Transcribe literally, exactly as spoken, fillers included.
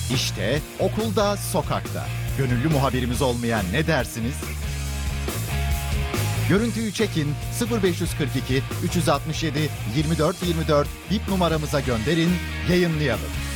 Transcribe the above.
İşte okulda, sokakta. Gönüllü muhabirimiz olmayan ne dersiniz? Görüntüyü çekin, sıfır beş kırk iki üç altı yedi yirmi dört yirmi dört bip numaramıza gönderin, yayınlayalım.